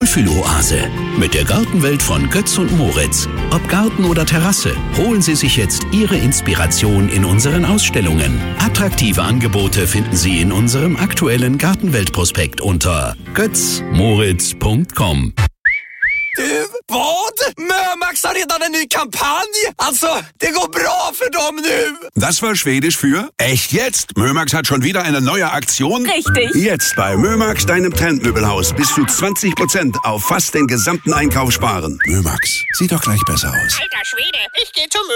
Wohlfühloase mit der Gartenwelt von Götz und Moritz. Ob Garten oder Terrasse, holen Sie sich jetzt Ihre Inspiration in unseren Ausstellungen. Attraktive Angebote finden Sie in unserem aktuellen Gartenwelt-Prospekt unter götzmoritz.com. Du, vad? Mömax har redan en ny kampanj. Alltså, det går bra för dem nu. Das war Schwedisch für echt jetzt. Mömax hat schon wieder eine neue Aktion. Richtig. Jetzt bei Mömax, deinem Trendmöbelhaus, bis zu 20% auf fast den gesamten Einkauf sparen. Mömax, sieht doch gleich besser aus. Alter Schwede, ich geh zum